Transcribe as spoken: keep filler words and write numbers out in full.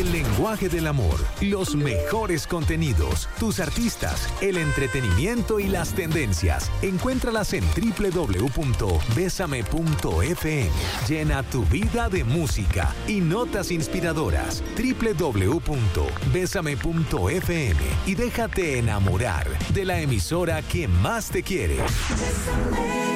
El lenguaje del amor, los mejores contenidos, tus artistas, el entretenimiento y las tendencias. Encuéntralas en doble u doble u doble u punto besame punto efe eme. Llena tu vida de música y notas inspiradoras. doble u doble u doble u punto besame punto efe eme y déjate enamorar de la emisora que más te quiere. Bésame.